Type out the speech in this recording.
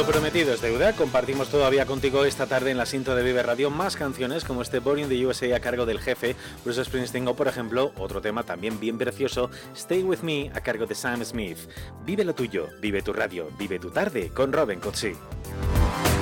Lo prometido es deuda. Compartimos todavía contigo esta tarde en la cinta de Vive Radio más canciones como este Born in the USA a cargo del jefe Bruce Springsteen o, por ejemplo, otro tema también bien precioso, Stay With Me a cargo de Sam Smith. Vive lo tuyo, vive tu radio, vive tu tarde con Robin Cozzi.